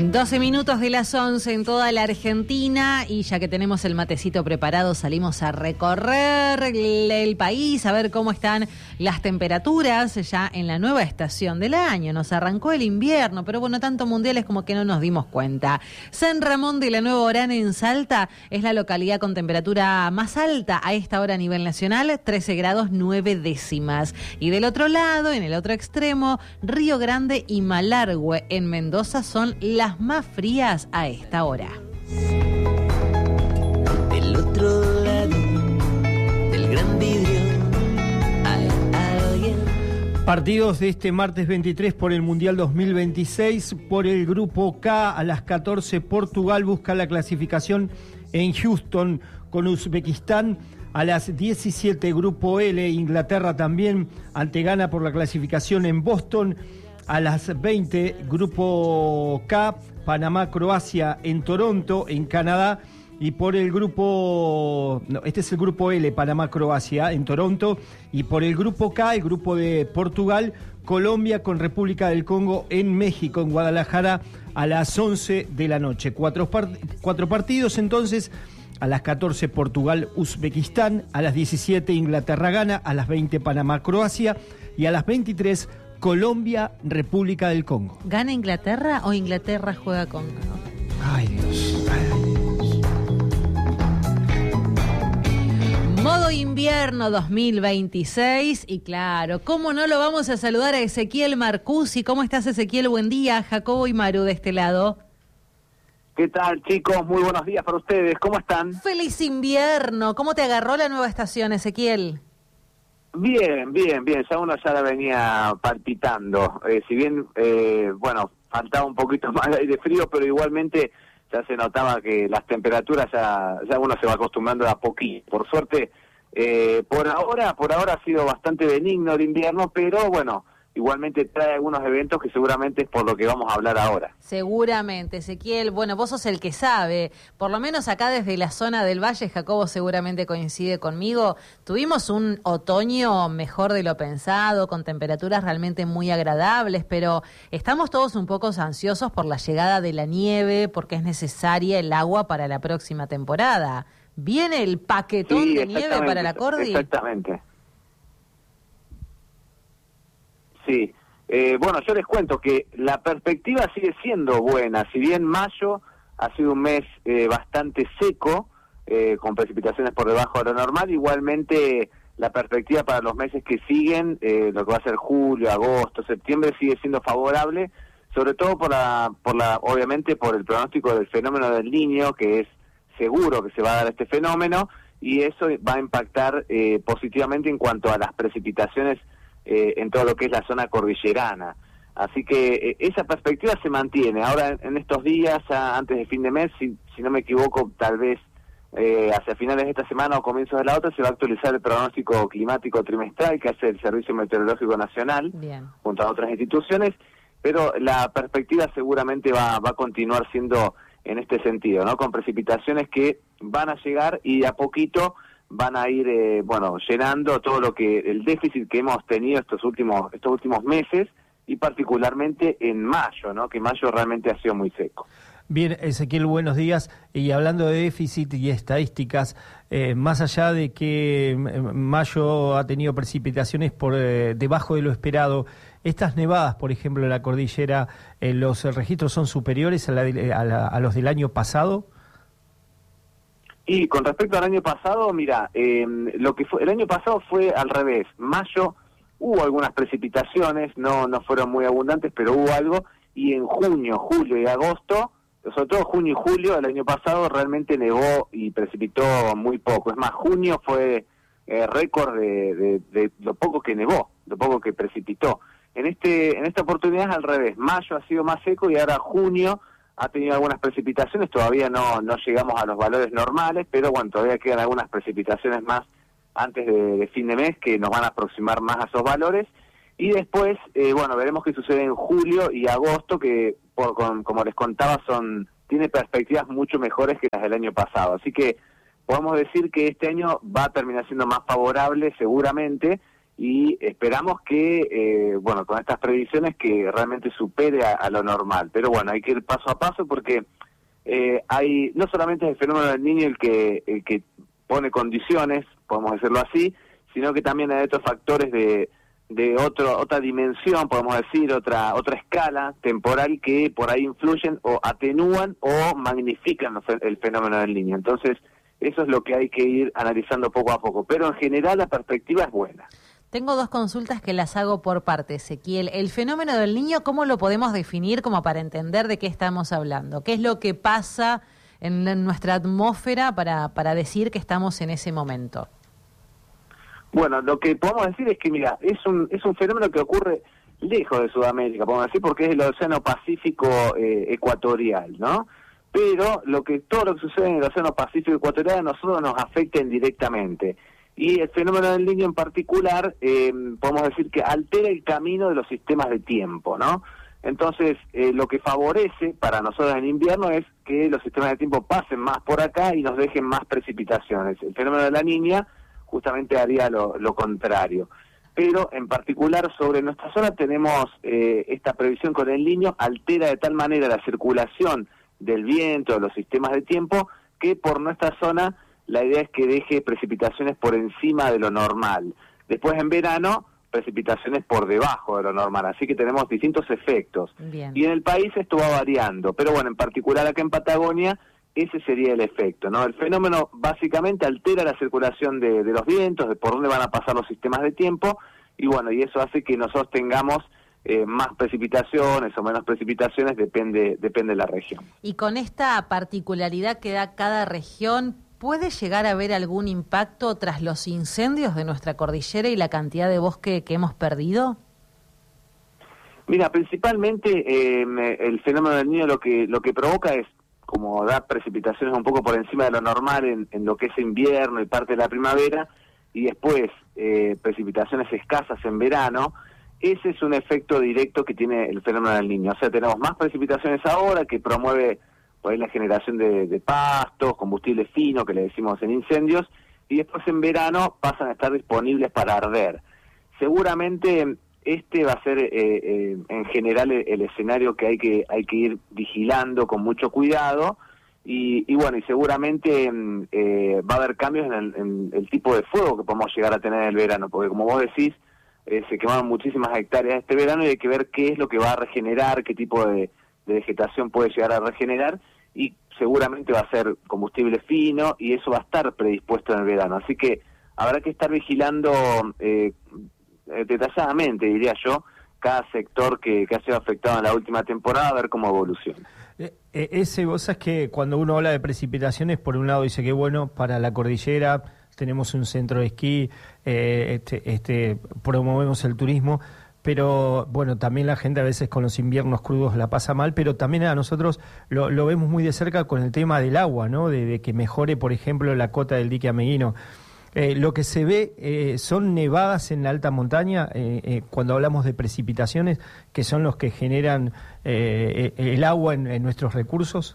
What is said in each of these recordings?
12 minutos de las 11 en toda la Argentina y ya que tenemos el matecito preparado salimos a recorrer el país, a ver cómo están las temperaturas ya en la nueva estación del año. Nos arrancó el invierno, pero bueno, tanto mundiales como que no nos dimos cuenta. San Ramón de la Nueva Orana en Salta es la localidad con temperatura más alta a esta hora a nivel nacional, 13 grados 9 décimas. Y del otro lado, en el otro extremo, Río Grande y Malargüe en Mendoza son las más frías a esta hora. Del otro lado del gran vidrio hay alguien. Partidos de este martes 23 por el Mundial 2026. Por el Grupo K a las 14, Portugal busca la clasificación en Houston con Uzbekistán. A las 17, Grupo L, Inglaterra también ante Ghana por la clasificación en Boston. A las 20, Grupo K, Panamá-Croacia en Toronto, en Canadá. Y por el grupo... No, este es el Grupo L, Panamá-Croacia en Toronto. Y por el Grupo K, el grupo de Portugal, Colombia con República del Congo en México, en Guadalajara, a las 11 de la noche. Cuatro partidos entonces. A las 14, Portugal-Uzbekistán. A las 17, Inglaterra-Ghana. A las 20, Panamá-Croacia. Y a las 23, Colombia-República del Congo. ¿Gana Inglaterra o Inglaterra juega con...? Ay, Dios. Modo invierno 2026 y claro, ¿cómo no lo vamos a saludar a Ezequiel Marcusi? ¿Cómo estás, Ezequiel? Buen día, Jacobo y Maru de este lado. ¿Qué tal, chicos? Muy buenos días para ustedes. ¿Cómo están? ¡Feliz invierno! ¿Cómo te agarró la nueva estación, Ezequiel? Bien. Ya uno ya la venía palpitando. Si bien, faltaba un poquito más de aire frío, pero igualmente ya se notaba que las temperaturas ya uno se va acostumbrando a poquito. Por suerte, por ahora ha sido bastante benigno el invierno, pero bueno, igualmente trae algunos eventos que seguramente es por lo que vamos a hablar ahora. Seguramente, Ezequiel. Bueno, vos sos el que sabe. Por lo menos acá desde la zona del Valle, Jacobo seguramente coincide conmigo. Tuvimos un otoño mejor de lo pensado, con temperaturas realmente muy agradables, pero estamos todos un poco ansiosos por la llegada de la nieve, porque es necesaria el agua para la próxima temporada. ¿Viene el paquetón de nieve para la Cordi? Exactamente. Sí, yo les cuento que la perspectiva sigue siendo buena, si bien mayo ha sido un mes bastante seco, con precipitaciones por debajo de lo normal, igualmente la perspectiva para los meses que siguen, lo que va a ser julio, agosto, septiembre, sigue siendo favorable, sobre todo obviamente por el pronóstico del fenómeno del Niño, que es seguro que se va a dar este fenómeno, y eso va a impactar positivamente en cuanto a las precipitaciones en todo lo que es la zona cordillerana. Así que esa perspectiva se mantiene. Ahora en estos días, antes de fin de mes, si no me equivoco, tal vez hacia finales de esta semana o comienzos de la otra, se va a actualizar el pronóstico climático trimestral que hace el Servicio Meteorológico Nacional. Bien. Junto a otras instituciones, pero la perspectiva seguramente va a continuar siendo en este sentido, ¿no? Con precipitaciones que van a llegar y de a poquito van a ir llenando todo el déficit que hemos tenido estos últimos meses, y particularmente en mayo, ¿no? Que mayo realmente ha sido muy seco. Bien, Ezequiel, buenos días. Y hablando de déficit y estadísticas, más allá de que mayo ha tenido precipitaciones por debajo de lo esperado, estas nevadas, por ejemplo, en la cordillera, ¿los registros son superiores a los del año pasado? Y con respecto al año pasado, mira, lo que fue el año pasado fue al revés. Mayo hubo algunas precipitaciones, no fueron muy abundantes, pero hubo algo, y en junio, julio y agosto, sobre todo junio y julio del año pasado, realmente nevó y precipitó muy poco. Es más, junio fue récord de lo poco que nevó, lo poco que precipitó. En esta oportunidad es al revés. Mayo ha sido más seco y ahora junio ha tenido algunas precipitaciones. Todavía no llegamos a los valores normales, pero bueno, todavía quedan algunas precipitaciones más antes de fin de mes que nos van a aproximar más a esos valores. Y después, veremos qué sucede en julio y agosto, que como les contaba, tiene perspectivas mucho mejores que las del año pasado. Así que podemos decir que este año va a terminar siendo más favorable seguramente, y esperamos que, bueno, con estas previsiones que realmente supere a lo normal. Pero bueno, hay que ir paso a paso porque no solamente es el fenómeno del Niño el que pone condiciones, podemos decirlo así, sino que también hay otros factores de otra dimensión, podemos decir, otra escala temporal que por ahí influyen o atenúan o magnifican el fenómeno del Niño. Entonces, eso es lo que hay que ir analizando poco a poco. Pero en general la perspectiva es buena. Tengo dos consultas que las hago por parte, Ezequiel. El fenómeno del Niño, ¿cómo lo podemos definir como para entender de qué estamos hablando? ¿Qué es lo que pasa en nuestra atmósfera para decir que estamos en ese momento? Bueno, lo que podemos decir es que, mira, es un fenómeno que ocurre lejos de Sudamérica, podemos decir, porque es el Océano Pacífico ecuatorial, ¿no? Pero todo lo que sucede en el Océano Pacífico ecuatorial a nosotros nos afecta indirectamente. Y el fenómeno del Niño en particular, podemos decir que altera el camino de los sistemas de tiempo, ¿no? Entonces, lo que favorece para nosotros en invierno es que los sistemas de tiempo pasen más por acá y nos dejen más precipitaciones. El fenómeno de la Niña justamente haría lo contrario. Pero en particular sobre nuestra zona tenemos esta previsión con el Niño, altera de tal manera la circulación del viento, de los sistemas de tiempo, que por nuestra zona la idea es que deje precipitaciones por encima de lo normal. Después en verano, precipitaciones por debajo de lo normal, así que tenemos distintos efectos. Bien. Y en el país esto va variando, pero bueno, en particular acá en Patagonia, ese sería el efecto, ¿no? El fenómeno básicamente altera la circulación de los vientos, de por dónde van a pasar los sistemas de tiempo, y bueno, y eso hace que nosotros tengamos más precipitaciones o menos precipitaciones, depende de la región. Y con esta particularidad que da cada región, ¿puede llegar a haber algún impacto tras los incendios de nuestra cordillera y la cantidad de bosque que hemos perdido? Mira, principalmente el fenómeno del Niño lo que provoca es como dar precipitaciones un poco por encima de lo normal en lo que es invierno y parte de la primavera, y después precipitaciones escasas en verano. Ese es un efecto directo que tiene el fenómeno del Niño. O sea, tenemos más precipitaciones ahora, que promueve por ahí la generación de pastos, combustible fino, que le decimos en incendios, y después en verano pasan a estar disponibles para arder. Seguramente este va a ser en general el escenario que hay que ir vigilando con mucho cuidado, y bueno, y seguramente va a haber cambios en el tipo de fuego que podemos llegar a tener en el verano, porque como vos decís, se quemaron muchísimas hectáreas este verano y hay que ver qué es lo que va a regenerar, qué tipo de vegetación puede llegar a regenerar, y seguramente va a ser combustible fino y eso va a estar predispuesto en el verano. Así que habrá que estar vigilando detalladamente, diría yo, cada sector que ha sido afectado en la última temporada, a ver cómo evoluciona. Vos sabés que cuando uno habla de precipitaciones, por un lado dice que bueno, para la cordillera tenemos un centro de esquí, promovemos el turismo, pero bueno, también la gente a veces con los inviernos crudos la pasa mal, pero también a nosotros lo vemos muy de cerca con el tema del agua, ¿no? De que mejore, por ejemplo, la cota del dique Ameguino. Lo que se ve son nevadas en la alta montaña, cuando hablamos de precipitaciones, que son los que generan el agua en nuestros recursos.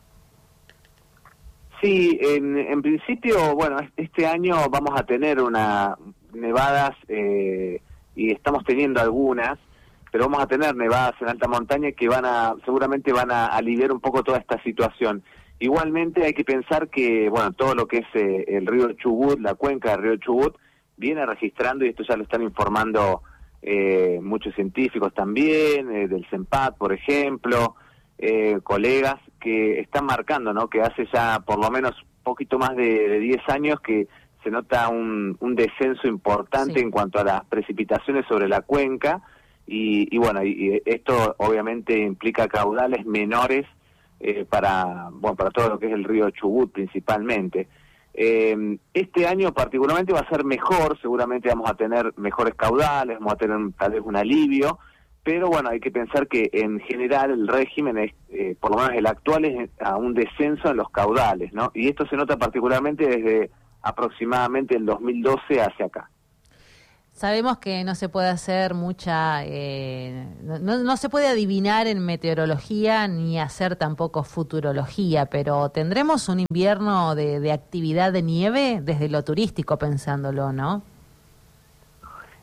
Sí, en principio, bueno, este año vamos a tener nevadas, y estamos teniendo algunas, pero vamos a tener nevadas en alta montaña que seguramente van a aliviar un poco toda esta situación. Igualmente hay que pensar que, bueno, todo lo que es el río Chubut, la cuenca del río Chubut, viene registrando, y esto ya lo están informando muchos científicos también, del CENPAT, por ejemplo, colegas que están marcando, ¿no? Que hace ya por lo menos poquito más de 10 años que se nota un descenso importante, sí, en cuanto a las precipitaciones sobre la cuenca, y bueno, y esto obviamente implica caudales menores para todo lo que es el río Chubut principalmente. Este año particularmente va a ser mejor, seguramente vamos a tener mejores caudales, vamos a tener tal vez un alivio, pero bueno, hay que pensar que en general el régimen es, por lo menos el actual, es a un descenso en los caudales, ¿no? Y esto se nota particularmente desde aproximadamente el 2012 hacia acá. Sabemos que no se puede hacer mucha, no se puede adivinar en meteorología ni hacer tampoco futurología, pero tendremos un invierno de actividad de nieve desde lo turístico, pensándolo, ¿no?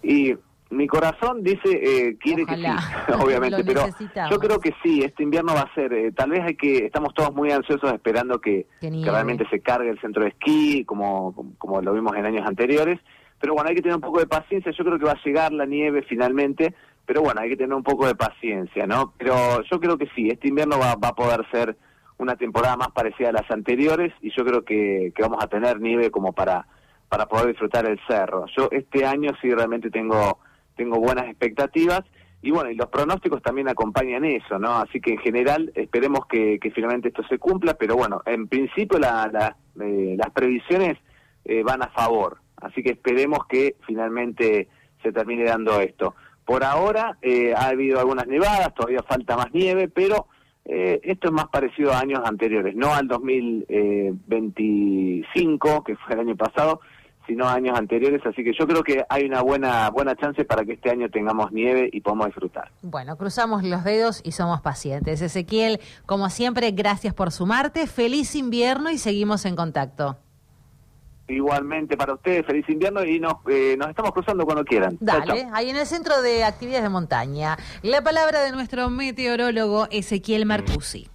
Y mi corazón dice, quiere Ojalá. que sí, obviamente, Lo pero necesitamos. yo creo que sí, este invierno va a ser, tal vez estamos todos muy ansiosos esperando que nieve. realmente se cargue el centro de esquí, como lo vimos en años anteriores, pero bueno, hay que tener un poco de paciencia, yo creo que va a llegar la nieve finalmente, pero bueno, hay que tener un poco de paciencia, ¿no? Pero yo creo que sí, este invierno va a poder ser una temporada más parecida a las anteriores, y yo creo que vamos a tener nieve como para poder disfrutar el cerro. Yo este año sí realmente tengo buenas expectativas, y bueno, y los pronósticos también acompañan eso, ¿no? Así que en general esperemos que finalmente esto se cumpla, pero bueno, en principio las previsiones van a favor, así que esperemos que finalmente se termine dando esto. Por ahora ha habido algunas nevadas, todavía falta más nieve, pero esto es más parecido a años anteriores, no al 2025, que fue el año pasado, sino a años anteriores, así que yo creo que hay una buena chance para que este año tengamos nieve y podamos disfrutar. Bueno, cruzamos los dedos y somos pacientes. Ezequiel, como siempre, gracias por sumarte, feliz invierno y seguimos en contacto. Igualmente para ustedes, feliz invierno, y nos estamos cruzando cuando quieran. Dale, Chau, chau. ahí en el Centro de Actividades de Montaña. La palabra de nuestro meteorólogo Ezequiel Marcusi.